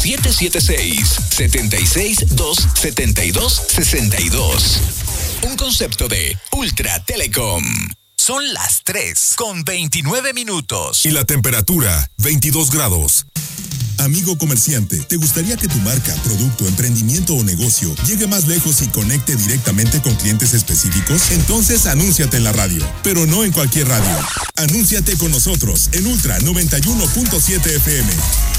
776-272-62. Un concepto de Ultra Telecom. Son las 3:29. Y la temperatura, 22 grados. Amigo comerciante, ¿te gustaría que tu marca, producto, emprendimiento o negocio llegue más lejos y conecte directamente con clientes específicos? Entonces anúnciate en la radio, pero no en cualquier radio. Anúnciate con nosotros en Ultra 91.7 FM.